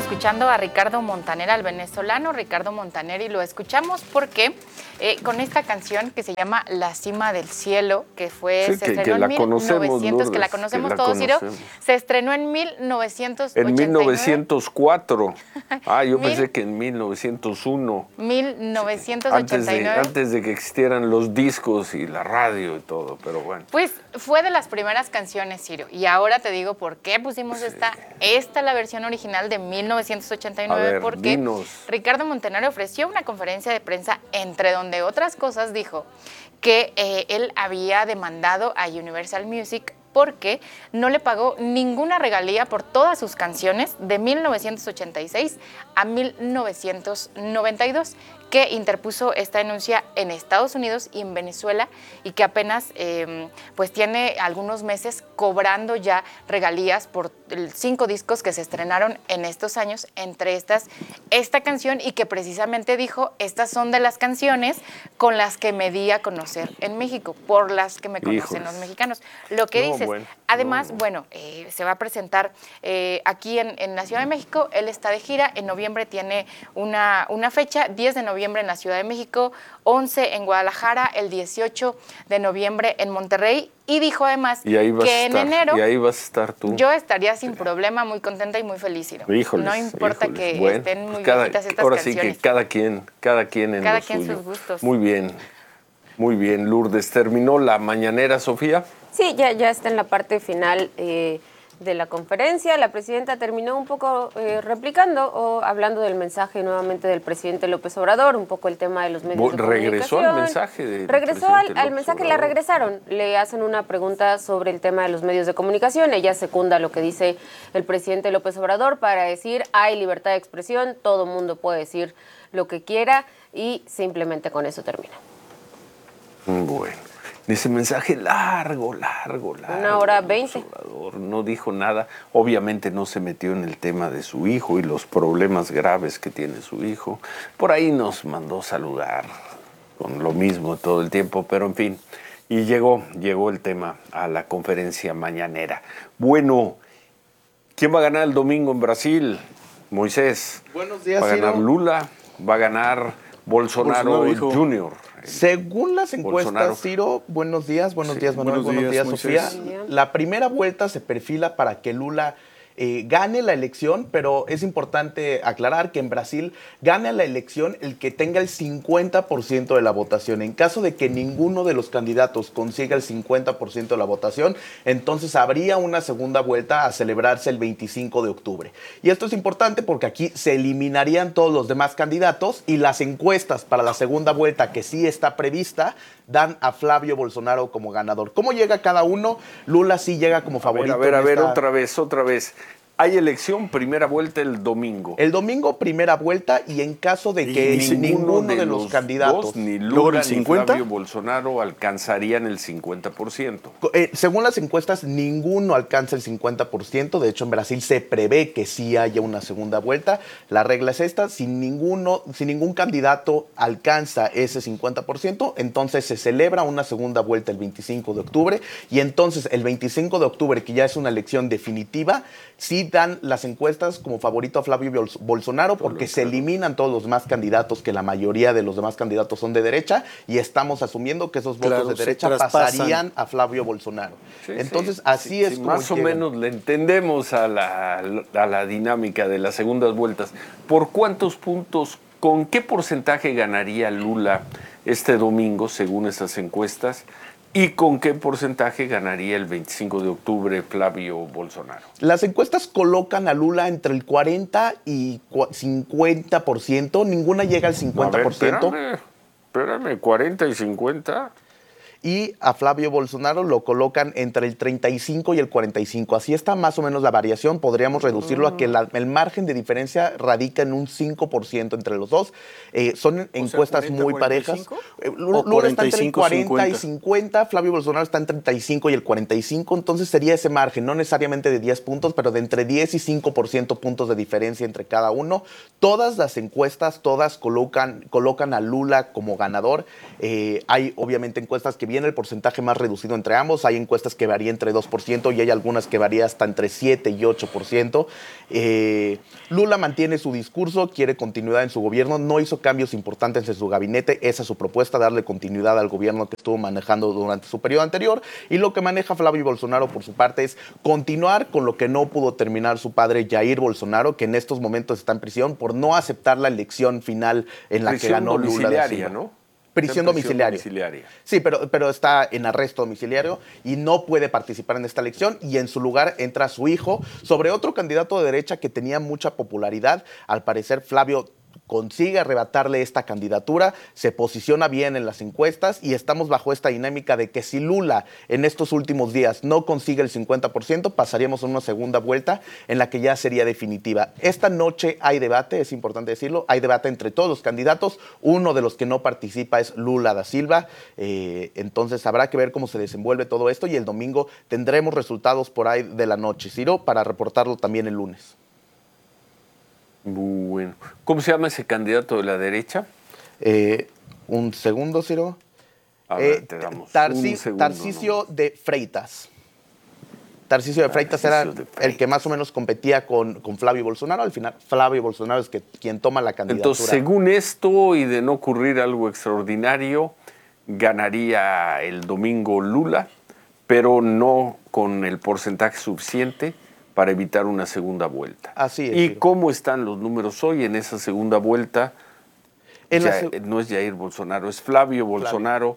escuchando a Ricardo Montaner, al venezolano Ricardo Montaner, y lo escuchamos porque con esta canción que se llama La Cima del Cielo, que fue, sí, se que estrenó la en conocemos, 1900, Lourdes, que la conocemos que la todos, Ciro, conocemos. se estrenó en 1989. En 1904. Yo Mil- pensé que en 1901. 1989. Antes de que existieran los discos y la radio y todo, pero bueno. Pues fue de las primeras canciones, Ciro, y ahora te digo por qué pusimos esta la versión original de 1989, A ver, porque dinos. Ricardo Montaner ofreció una conferencia de prensa, entre donde otras cosas dijo que él había demandado a Universal Music porque no le pagó ninguna regalía por todas sus canciones de 1986 a 1992, que interpuso esta denuncia en Estados Unidos y en Venezuela, y que apenas pues tiene algunos meses cobrando ya regalías por 5 discos que se estrenaron en estos años, entre estas esta canción, y que precisamente dijo, estas son de las canciones con las que me di a conocer en México, por las que me conocen los mexicanos. Lo que dices, bueno, además, bueno, se va a presentar aquí en la Ciudad de México, él está de gira, en noviembre tiene una fecha, 10 de noviembre en la Ciudad de México, 11 en Guadalajara, el 18 de noviembre en Monterrey, y dijo además que en enero y ahí vas a estar tú. Yo estaría sin problema, muy contenta y muy feliz, Ciro. No importa que estén muy viejitas estas ahora canciones. Sí que cada quien en cada lo quien suyo. sus gustos. Muy bien, Lourdes. ¿Terminó la mañanera, Sofía? Sí, ya está en la parte final de la conferencia. La presidenta terminó un poco replicando o hablando del mensaje nuevamente del presidente López Obrador, un poco el tema de los medios de comunicación. ¿Regresó al mensaje del Regresó presidente al mensaje, la regresaron. Le hacen una pregunta sobre el tema de los medios de comunicación. Ella secunda lo que dice el presidente López Obrador para decir, hay libertad de expresión, todo mundo puede decir lo que quiera, y simplemente con eso termina. Bueno. Ese mensaje largo. 1:20. No dijo nada. Obviamente no se metió en el tema de su hijo y los problemas graves que tiene su hijo. Por ahí nos mandó saludar con lo mismo todo el tiempo, pero en fin. Y llegó el tema a la conferencia mañanera. Bueno, ¿quién va a ganar el domingo en Brasil? Moisés. Buenos días, ¿Va a ganar Ciro? Lula? ¿Va a ganar Bolsonaro Jr.? Según las encuestas, Bolsonaro. Ciro, buenos días, Manuel, buenos buenos días, Moisés. Sofía. La primera vuelta se perfila para que Lula gane la elección, pero es importante aclarar que en Brasil gane la elección el que tenga el 50% de la votación. En caso de que ninguno de los candidatos consiga el 50% de la votación, entonces habría una segunda vuelta a celebrarse el 25 de octubre. Y esto es importante porque aquí se eliminarían todos los demás candidatos, y las encuestas para la segunda vuelta, que sí está prevista, dan a Flavio Bolsonaro como ganador. ¿Cómo llega cada uno? Lula sí llega como favorito. A ver, otra vez. Hay elección, primera vuelta el domingo. El domingo, primera vuelta, y en caso de que ninguno de los candidatos, ni Lula el ni 50%. Flavio Bolsonaro alcanzarían el 50%. Según las encuestas, ninguno alcanza el 50%. De hecho, en Brasil se prevé que sí haya una segunda vuelta. La regla es esta: si ningún candidato alcanza ese 50%, entonces se celebra una segunda vuelta el 25 de octubre. Y entonces, el 25 de octubre, que ya es una elección definitiva, sí dan las encuestas como favorito a Flavio Bolsonaro, porque se eliminan todos los demás candidatos, que la mayoría de los demás candidatos son de derecha, y estamos asumiendo que esos votos de derecha pasarían a Flavio Bolsonaro. Entonces, así es como más o menos le entendemos a la dinámica de las segundas vueltas. ¿Por cuántos puntos, con qué porcentaje ganaría Lula este domingo, según esas encuestas? ¿Y con qué porcentaje ganaría el 25 de octubre Flavio Bolsonaro? Las encuestas colocan a Lula entre el 40 y 50%. Ninguna llega al 50%. A ver, espérame, 40 y 50. Y a Flavio Bolsonaro lo colocan entre el 35 y el 45. Así está más o menos la variación. Podríamos reducirlo a que el margen de diferencia radica en un 5% entre los dos. Son encuestas 40, muy 45, parejas. Lula está entre el 40 y 50. Flavio Bolsonaro está entre el 35 y el 45. Entonces sería ese margen, no necesariamente de 10 puntos, pero de entre 10 y 5% puntos de diferencia entre cada uno. Todas las encuestas, colocan a Lula como ganador. Hay obviamente encuestas que viene el porcentaje más reducido entre ambos. Hay encuestas que varían entre 2% y hay algunas que varían hasta entre 7 y 8%. Lula mantiene su discurso, quiere continuidad en su gobierno, no hizo cambios importantes en su gabinete. Esa es su propuesta, darle continuidad al gobierno que estuvo manejando durante su periodo anterior. Y lo que maneja Flavio Bolsonaro, por su parte, es continuar con lo que no pudo terminar su padre Jair Bolsonaro, que en estos momentos está en prisión por no aceptar la elección final en la que ganó Lula da Silva. ¿No? Prisión domiciliaria. Sí, pero está en arresto domiciliario y no puede participar en esta elección, y en su lugar entra su hijo sobre otro candidato de derecha que tenía mucha popularidad. Al parecer, Flavio consigue arrebatarle esta candidatura, se posiciona bien en las encuestas y estamos bajo esta dinámica de que si Lula en estos últimos días no consigue el 50%, pasaríamos a una segunda vuelta en la que ya sería definitiva. Esta noche hay debate, es importante decirlo, hay debate entre todos los candidatos. Uno de los que no participa es Lula da Silva, entonces habrá que ver cómo se desenvuelve todo esto, y el domingo tendremos resultados por ahí de la noche, Ciro, para reportarlo también el lunes. Bueno, ¿cómo se llama ese candidato de la derecha? Un segundo, Ciro. A ver, te damos un segundo, Tarcisio de Freitas. Tarcisio de Freitas era el que más o menos competía con Flavio Bolsonaro. Al final, Flavio Bolsonaro es quien toma la candidatura. Entonces, según esto, y de no ocurrir algo extraordinario, ganaría el domingo Lula, pero no con el porcentaje suficiente para evitar una segunda vuelta. Así es. ¿Y Ciro, cómo están los números hoy en esa segunda vuelta? No es Jair Bolsonaro, es Flavio Bolsonaro.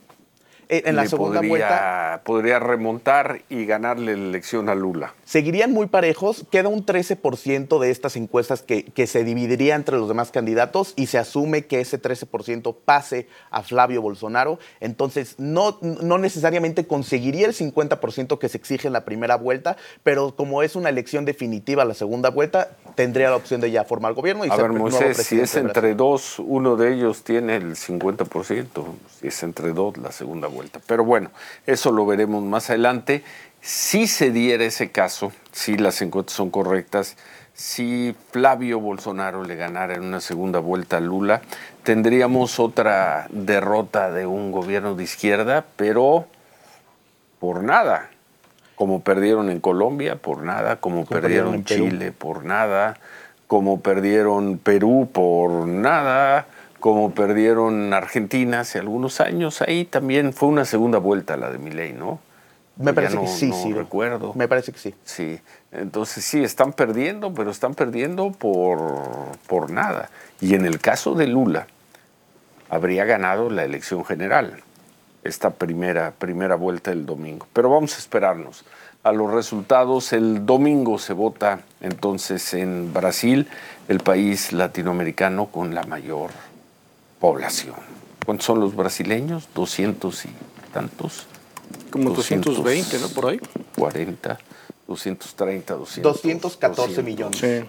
En la segunda vuelta podría remontar y ganarle la elección a Lula. Seguirían muy parejos, queda un 13% de estas encuestas que se dividiría entre los demás candidatos, y se asume que ese 13% pase a Flavio Bolsonaro. Entonces no necesariamente conseguiría el 50% que se exige en la primera vuelta, pero como es una elección definitiva la segunda vuelta, tendría la opción de ya formar gobierno y a ser ver, nuevo Moisés, presidente si es de Brasil. entre dos, uno de ellos tiene el 50%, si es entre dos la segunda vuelta. Pero bueno, eso lo veremos más adelante. Si se diera ese caso, si las encuestas son correctas, si Flavio Bolsonaro le ganara en una segunda vuelta a Lula, tendríamos otra derrota de un gobierno de izquierda, pero por nada. Como perdieron en Colombia, por nada. Como perdieron en Chile, por nada. Como perdieron Perú, por nada. Como perdieron Argentina hace algunos años. Ahí también fue una segunda vuelta la de Milei, ¿no? Me parece que sí, sí. No recuerdo. Me parece que sí. Sí, entonces sí, están perdiendo, pero están perdiendo por nada. Y en el caso de Lula, habría ganado la elección general, esta primera vuelta del domingo. Pero vamos a esperarnos a los resultados. El domingo se vota entonces en Brasil, el país latinoamericano con la mayor población. ¿Cuántos son los brasileños? 200 y tantos. Como 220, ¿no? Por ahí. 40, 230, 214 millones. Sí.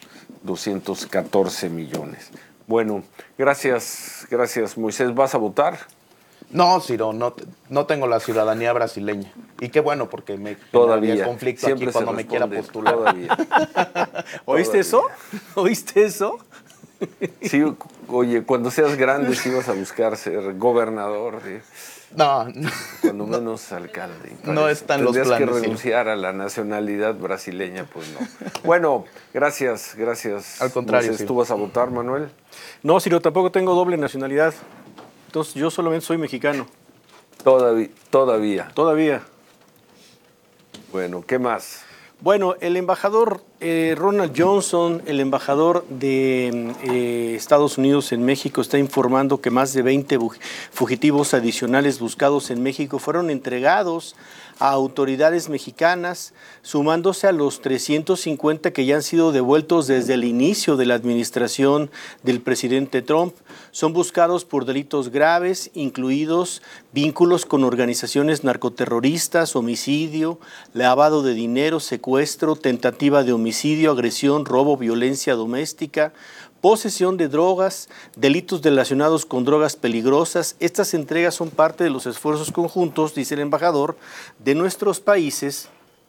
214 millones. Bueno, gracias Moisés. ¿Vas a votar? No, Ciro, no tengo la ciudadanía brasileña. Y qué bueno, porque me todavía generaría conflicto siempre aquí cuando me quiera postular. Todavía. ¿Oíste eso? ¿Oíste eso? Sí, oye, cuando seas grande sí vas a buscar ser gobernador. ¿Sí? No. Cuando menos alcalde. No están los planes. Tendrías que renunciar a la nacionalidad brasileña, pues no. Bueno, gracias. Al contrario, Moisés, ¿tú vas a votar, Manuel? No, Ciro, tampoco tengo doble nacionalidad. Entonces yo solamente soy mexicano. Todavía. Todavía. Bueno, ¿qué más? Bueno, el embajador Ronald Johnson, el embajador de Estados Unidos en México, está informando que más de 20 fugitivos adicionales buscados en México fueron entregados a autoridades mexicanas, sumándose a los 350 que ya han sido devueltos desde el inicio de la administración del presidente Trump. Son buscados por delitos graves, incluidos vínculos con organizaciones narcoterroristas, homicidio, lavado de dinero, secuestro, tentativa de homicidio, agresión, robo, violencia doméstica, posesión de drogas, delitos relacionados con drogas peligrosas. Estas entregas son parte de los esfuerzos conjuntos, dice el embajador, de nuestros países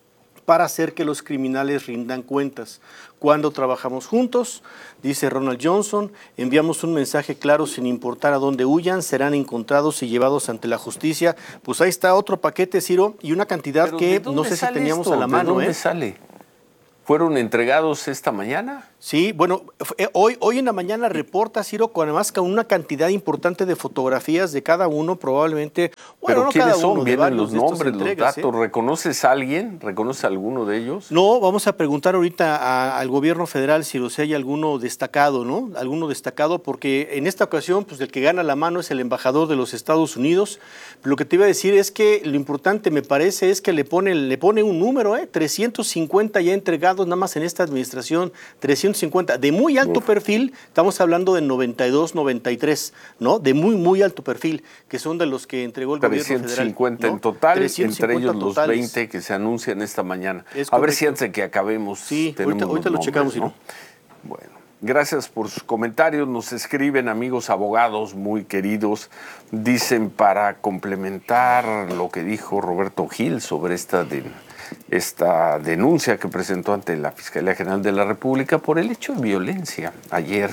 para hacer que los criminales rindan cuentas. Cuando trabajamos juntos, dice Ronald Johnson, enviamos un mensaje claro: sin importar a dónde huyan, serán encontrados y llevados ante la justicia. Pues ahí está otro paquete, Ciro, y una cantidad ¿Pero que de dónde no sé si sale teníamos esto? a la mano. ¿De dónde sale? ¿Fueron entregados esta mañana? Sí, bueno, hoy en la mañana reporta, Ciro, además con una cantidad importante de fotografías de cada uno, probablemente. Bueno, ¿Pero no quiénes cada uno, son? de ¿Vienen varios los de estas nombres, los entregas, datos? ¿Reconoces a alguien? ¿Reconoces a alguno de ellos? No, vamos a preguntar ahorita al gobierno federal si hay alguno destacado, ¿no? Alguno destacado, porque en esta ocasión, pues el que gana la mano es el embajador de los Estados Unidos. Lo que te iba a decir es que lo importante, me parece, es que le pone un número, 350 ya entregados nada más en esta administración, 350, de muy alto perfil, estamos hablando de 92, 93, ¿no? De muy, muy alto perfil, que son de los que entregó el gobierno federal. 350 ¿no? en total, 350 entre ellos totales. los 20 que se anuncian esta mañana. Es a ver si correcto. antes de que acabemos Sí, tenemos ahorita los lo checamos, nombres, ¿no? Bueno, gracias por sus comentarios. Nos escriben amigos abogados muy queridos. Dicen, para complementar lo que dijo Roberto Gil sobre esta denuncia que presentó ante la Fiscalía General de la República por el hecho de violencia ayer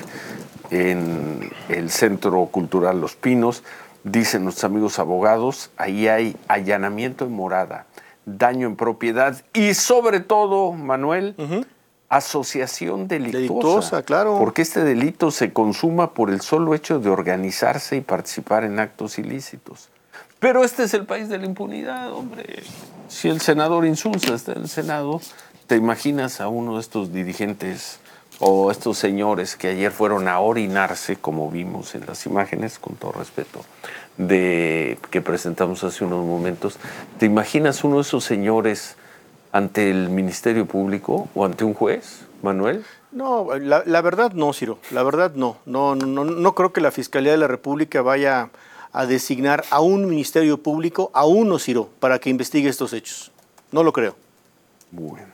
en el Centro Cultural Los Pinos, dicen nuestros amigos abogados, ahí hay allanamiento en morada, daño en propiedad y sobre todo, Manuel, asociación delictuosa. Claro. Porque este delito se consuma por el solo hecho de organizarse y participar en actos ilícitos. Pero este es el país de la impunidad, hombre. Si el senador Insulza está en el Senado, ¿te imaginas a uno de estos dirigentes o estos señores que ayer fueron a orinarse, como vimos en las imágenes, con todo respeto, que presentamos hace unos momentos? ¿Te imaginas uno de esos señores ante el Ministerio Público o ante un juez, Manuel? No, la verdad no, Ciro, la verdad no. No creo que la Fiscalía de la República vaya a designar a un Ministerio Público, a uno, Ciro, para que investigue estos hechos. No lo creo. Bueno.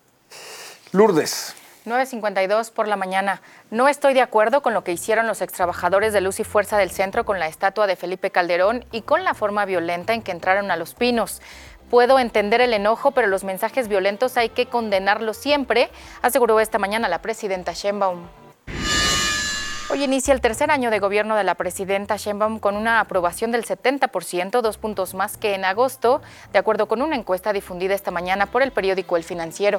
Lourdes. 9:52 por la mañana. No estoy de acuerdo con lo que hicieron los extrabajadores de Luz y Fuerza del Centro con la estatua de Felipe Calderón y con la forma violenta en que entraron a Los Pinos. Puedo entender el enojo, pero los mensajes violentos hay que condenarlos siempre, aseguró esta mañana la presidenta Sheinbaum. Hoy inicia el tercer año de gobierno de la presidenta Sheinbaum con una aprobación del 70%, 2 puntos más que en agosto, de acuerdo con una encuesta difundida esta mañana por el periódico El Financiero.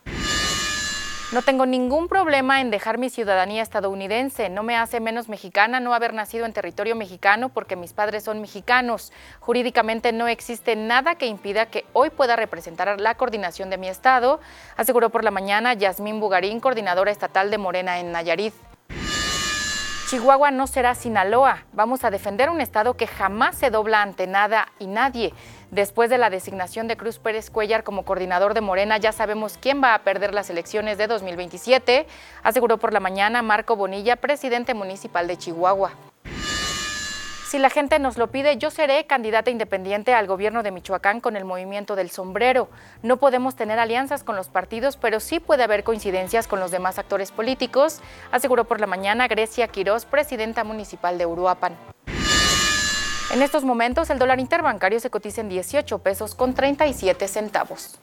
No tengo ningún problema en dejar mi ciudadanía estadounidense. No me hace menos mexicana no haber nacido en territorio mexicano porque mis padres son mexicanos. Jurídicamente no existe nada que impida que hoy pueda representar la coordinación de mi estado, aseguró por la mañana Yasmín Bugarín, coordinadora estatal de Morena en Nayarit. Chihuahua no será Sinaloa. Vamos a defender un estado que jamás se dobla ante nada y nadie. Después de la designación de Cruz Pérez Cuellar como coordinador de Morena, ya sabemos quién va a perder las elecciones de 2027, aseguró por la mañana Marco Bonilla, presidente municipal de Chihuahua. Si la gente nos lo pide, yo seré candidata independiente al gobierno de Michoacán con el movimiento del sombrero. No podemos tener alianzas con los partidos, pero sí puede haber coincidencias con los demás actores políticos, aseguró por la mañana Grecia Quirós, presidenta municipal de Uruapan. En estos momentos, el dólar interbancario se cotiza en 18 pesos con 37 centavos.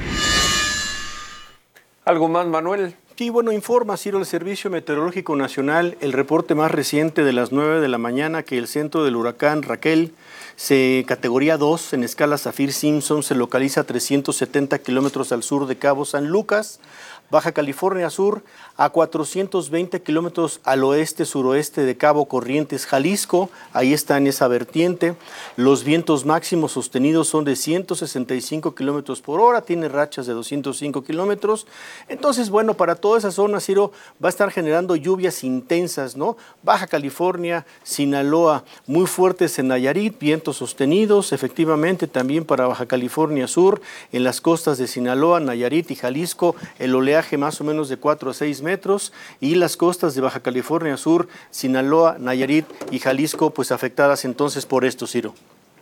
¿Algo más, Manuel? Sí, bueno, informa, Ciro, el Servicio Meteorológico Nacional, el reporte más reciente de las 9 de la mañana, que el centro del huracán Raquel, categoría 2 en escala Saffir-Simpson, se localiza a 370 kilómetros al sur de Cabo San Lucas, Baja California Sur, a 420 kilómetros al oeste-suroeste de Cabo Corrientes, Jalisco, ahí está en esa vertiente. Los vientos máximos sostenidos son de 165 kilómetros por hora, tiene rachas de 205 kilómetros. Entonces, bueno, para toda esa zona, Ciro, va a estar generando lluvias intensas, ¿no? Baja California, Sinaloa, muy fuertes en Nayarit, vientos sostenidos, efectivamente, también para Baja California Sur, en las costas de Sinaloa, Nayarit y Jalisco, el oleaje más o menos de 4 a 6 metros, y las costas de Baja California Sur, Sinaloa, Nayarit y Jalisco, pues afectadas entonces por esto, Ciro.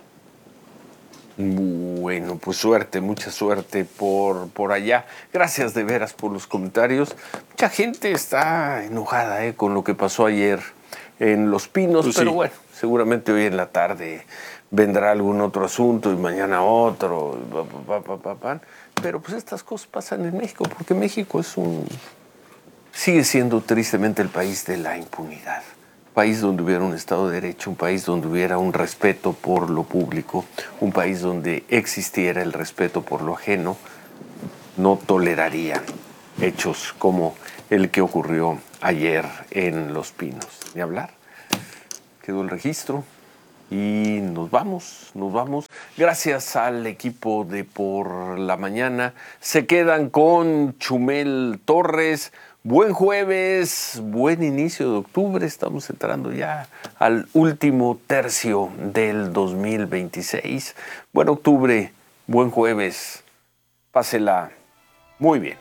Bueno, pues suerte, mucha suerte por allá. Gracias de veras por los comentarios. Mucha gente está enojada con lo que pasó ayer en Los Pinos, pues pero sí. Bueno, seguramente hoy en la tarde vendrá algún otro asunto y mañana otro. Pero pues estas cosas pasan en México, porque México sigue siendo tristemente el país de la impunidad. Un país donde hubiera un Estado de Derecho, un país donde hubiera un respeto por lo público, un país donde existiera el respeto por lo ajeno, no toleraría hechos como el que ocurrió ayer en Los Pinos. Ni hablar. Quedó el registro y nos vamos. Gracias al equipo de Por la Mañana. Se quedan con Chumel Torres. Buen jueves, buen inicio de octubre. Estamos entrando ya al último tercio del 2026. Buen octubre, buen jueves. Pásela muy bien.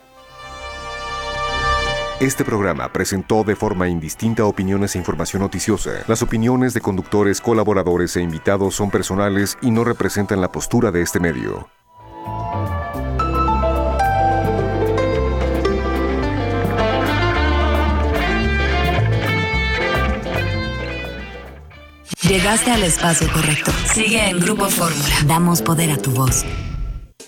Este programa presentó de forma indistinta opiniones e información noticiosa. Las opiniones de conductores, colaboradores e invitados son personales y no representan la postura de este medio. Llegaste al espacio correcto. Sigue en Grupo Fórmula. Damos poder a tu voz.